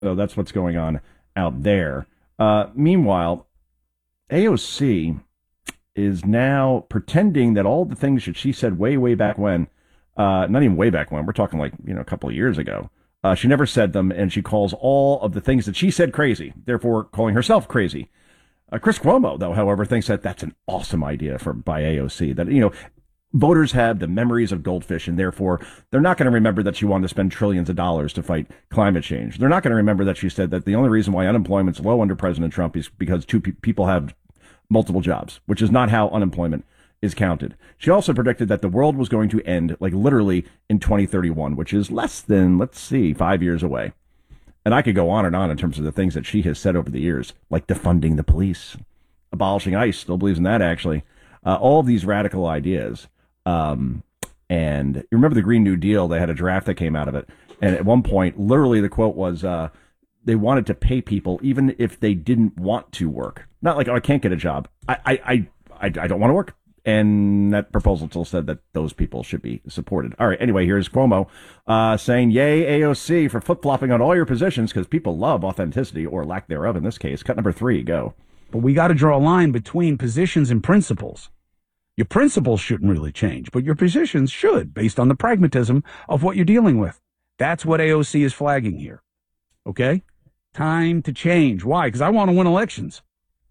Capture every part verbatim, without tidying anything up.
So that's what's going on out there. Uh, meanwhile, A O C is now pretending that all the things that she said way, way back when, uh, not even way back when, we're talking like, you know, a couple of years ago, uh, she never said them, and she calls all of the things that she said crazy, therefore calling herself crazy. Uh, Chris Cuomo, though, however, thinks that that's an awesome idea for by A O C, that, you know, voters have the memories of goldfish, and therefore they're not going to remember that she wanted to spend trillions of dollars to fight climate change. They're not going to remember that she said that the only reason why unemployment's low under President Trump is because two pe- people have multiple jobs, which is not how unemployment is counted. She also predicted that the world was going to end, like literally in twenty thirty-one, which is less than, let's see, five years away. And I could go on and on in terms of the things that she has said over the years, like defunding the police, abolishing ICE, still believes in that, actually. Uh, all of these radical ideas. Um, and you remember the Green New Deal, they had a draft that came out of it. And at one point, literally the quote was, uh, they wanted to pay people even if they didn't want to work. Not like, oh, I can't get a job. I, I, I, I, I don't want to work. And that proposal still said that those people should be supported. All right. Anyway, here's Cuomo uh, saying, yay, A O C, for flip-flopping on all your positions, because people love authenticity, or lack thereof in this case. Cut number three, go. But we got to draw a line between positions and principles. Your principles shouldn't really change, but your positions should, based on the pragmatism of what you're dealing with. That's what A O C is flagging here. Okay? Time to change. Why? Because I want to win elections.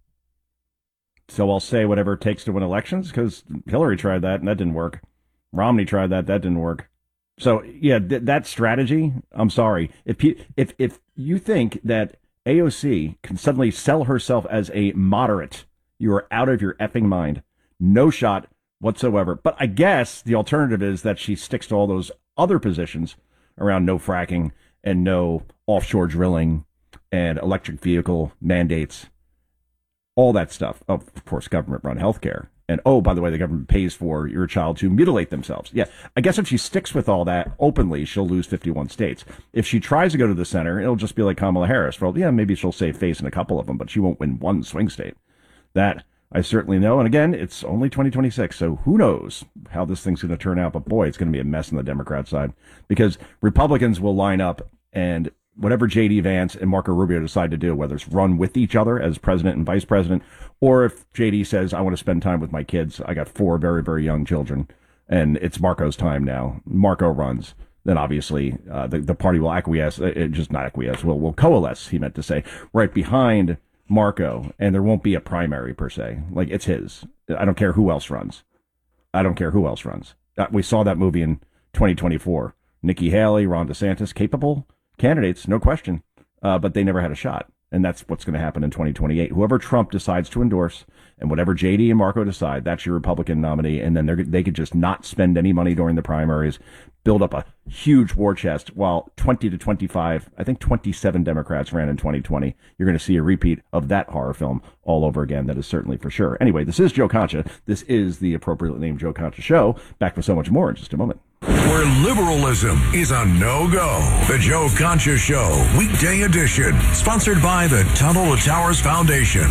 So I'll say whatever it takes to win elections, because Hillary tried that and that didn't work. Romney tried that, that didn't work. So yeah, th- that strategy, I'm sorry. If, if, if you think that A O C can suddenly sell herself as a moderate, you are out of your effing mind. No shot whatsoever. But I guess the alternative is that she sticks to all those other positions around no fracking and no offshore drilling and electric vehicle mandates. All that stuff. Oh, of course, government-run healthcare. And, oh, by the way, the government pays for your child to mutilate themselves. Yeah, I guess if she sticks with all that openly, she'll lose fifty-one states. If she tries to go to the center, it'll just be like Kamala Harris. Well, yeah, maybe she'll save face in a couple of them, but she won't win one swing state. That I certainly know. And again, it's only twenty twenty-six, so who knows how this thing's going to turn out. But, boy, it's going to be a mess on the Democrat side, because Republicans will line up, and whatever J D. Vance and Marco Rubio decide to do, whether it's run with each other as president and vice president, or if J D says, I want to spend time with my kids, I got four very, very young children, and it's Marco's time now, Marco runs, then obviously uh, the, the party will acquiesce, uh, just not acquiesce, will, will coalesce, he meant to say, right behind Marco, and there won't be a primary per se. Like, it's his. I don't care who else runs. I don't care who else runs. Uh, we saw that movie in twenty twenty-four. Nikki Haley, Ron DeSantis, capable candidates, no question, uh, but they never had a shot. And that's what's going to happen in twenty twenty-eight. Whoever Trump decides to endorse, and whatever J D and Marco decide, that's your Republican nominee. And then they could just not spend any money during the primaries, build up a huge war chest, while twenty to twenty-five, I think twenty-seven Democrats ran in twenty twenty. You're going to see a repeat of that horror film all over again. That is certainly for sure. Anyway, this is Joe Concha. This is the appropriately named Joe Concha Show. Back with so much more in just a moment. Where liberalism is a no-go. The Joe Concha Show, weekday edition. Sponsored by the Tunnel to Towers Foundation.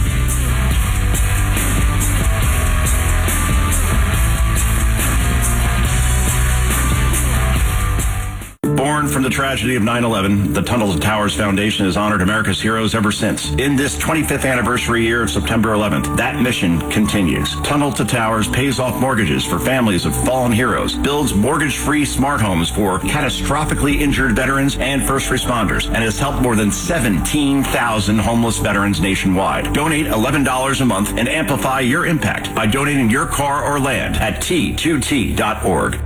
Born from the tragedy of nine eleven, the Tunnel to Towers Foundation has honored America's heroes ever since. In this twenty-fifth anniversary year of September eleventh, that mission continues. Tunnel to Towers pays off mortgages for families of fallen heroes, builds mortgage-free smart homes for catastrophically injured veterans and first responders, and has helped more than seventeen thousand homeless veterans nationwide. Donate eleven dollars a month and amplify your impact by donating your car or land at T two T dot org.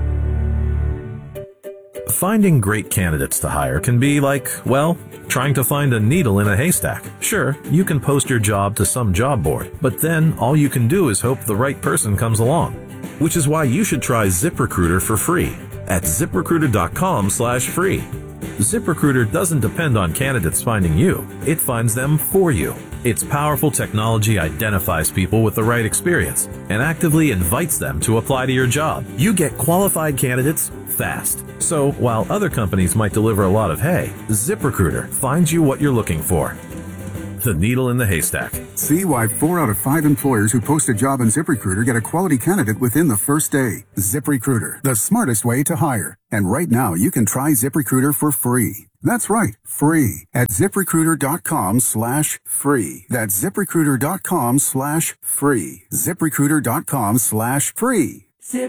Finding great candidates to hire can be like, well, trying to find a needle in a haystack. Sure, you can post your job to some job board, but then all you can do is hope the right person comes along. Which is why you should try ZipRecruiter for free at ZipRecruiter.com slash free. ZipRecruiter doesn't depend on candidates finding you. It finds them for you. Its powerful technology identifies people with the right experience and actively invites them to apply to your job. You get qualified candidates fast. So while other companies might deliver a lot of hay, ZipRecruiter finds you what you're looking for. the needle in the haystack. See why four out of five employers who post a job on ZipRecruiter get a quality candidate within the first day. ZipRecruiter, the smartest way to hire. And right now, you can try ZipRecruiter for free. That's right, free at ZipRecruiter.com slash free. That's ZipRecruiter.com slash free. ZipRecruiter.com slash free.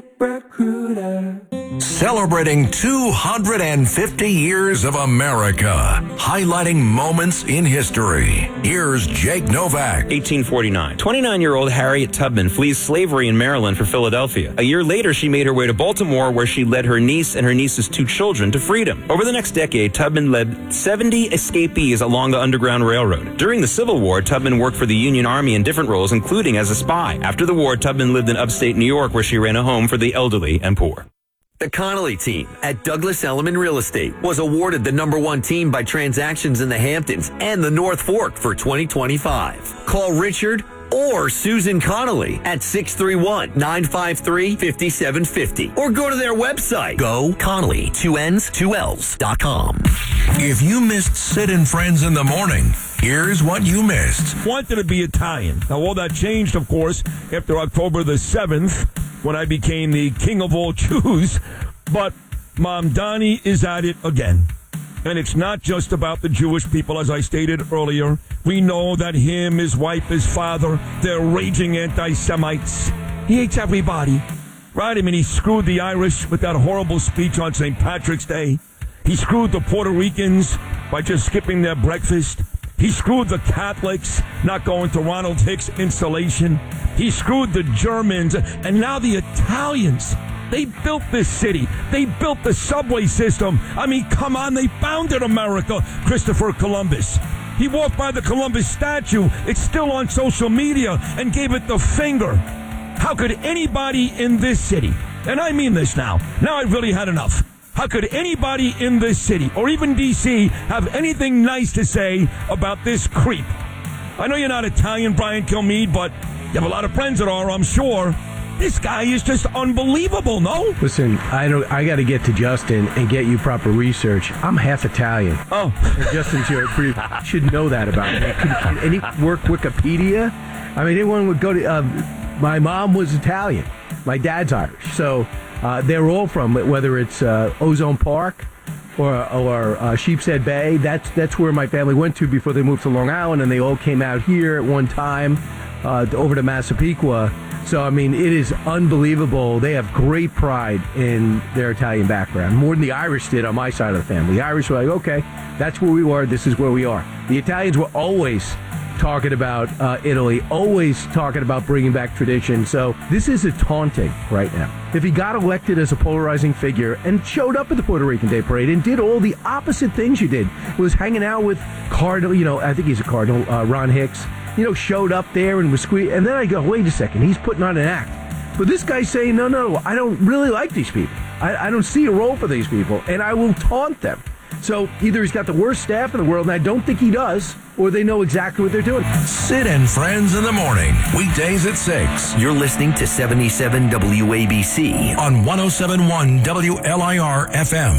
ZipRecruiter. Celebrating two hundred fifty years of America. Highlighting moments in history. Here's Jake Novak. eighteen forty-nine. twenty-nine-year-old Harriet Tubman flees slavery in Maryland for Philadelphia. A year later, she made her way to Baltimore, where she led her niece and her niece's two children to freedom. Over the next decade, Tubman led seventy escapees along the Underground Railroad. During the Civil War, Tubman worked for the Union Army in different roles, including as a spy. After the war, Tubman lived in upstate New York, where she ran a home for the elderly and poor. The Connolly team at Douglas Elliman Real Estate was awarded the number one team by transactions in the Hamptons and the North Fork for twenty twenty-five. Call Richard or Susan Connolly at six three one, nine five three, five seven five zero or go to their website, go Connolly, two N's, two L's dot com. If you missed Sid and Friends in the Morning, here's what you missed. Wanted to be Italian. Now, all that changed, of course, after October the seventh, when I became the king of all Jews. But Mom Donnie is at it again. And it's not just about the Jewish people, as I stated earlier. We know that him, his wife, his father, they're raging anti-Semites. He hates everybody. Right? I mean, he screwed the Irish with that horrible speech on Saint Patrick's Day. He screwed the Puerto Ricans by just skipping their breakfast. He screwed the Catholics, not going to Ronald Hicks' installation. He screwed the Germans, and now the Italians. They built this city. They built the subway system. I mean, come on, they founded America, Christopher Columbus. He walked by the Columbus statue. It's still on social media, and gave it the finger. How could anybody in this city, and I mean this now, now I've really had enough. How could anybody in this city, or even D C, have anything nice to say about this creep? I know you're not Italian, Brian Kilmeade, but you have a lot of friends that are, I'm sure. This guy is just unbelievable, no? Listen, I don't. I got to get to Justin and get you proper research. I'm half Italian. Oh. And Justin should, should know that about me. Can, can any work Wikipedia? I mean, anyone would go to... Uh, my mom was Italian. My dad's Irish. So... Uh, they're all from, whether it's uh, Ozone Park or or uh, Sheepshead Bay. That's that's where my family went to before they moved to Long Island, and they all came out here at one time uh, over to Massapequa. So, I mean, it is unbelievable. They have great pride in their Italian background, more than the Irish did on my side of the family. The Irish were like, okay, that's where we were, this is where we are. The Italians were always talking about uh, Italy, always talking about bringing back tradition. So this is a taunting right now. If he got elected as a polarizing figure and showed up at the Puerto Rican Day Parade and did all the opposite things you did, was hanging out with Cardinal, you know, I think he's a Cardinal, uh, Ron Hicks, you know, showed up there and was squeezed. And then I go, wait a second, he's putting on an act. But this guy's saying, no, no, I don't really like these people. I, I don't see a role for these people, and I will taunt them. So either he's got the worst staff in the world, and I don't think he does, or they know exactly what they're doing. Sid and Friends in the Morning, weekdays at six. You're listening to seventy-seven W A B C on one oh seven point one W L I R F M.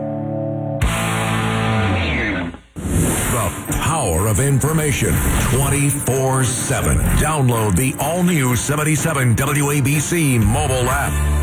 The power of information twenty-four seven. Download the all-new seventy-seven W A B C mobile app.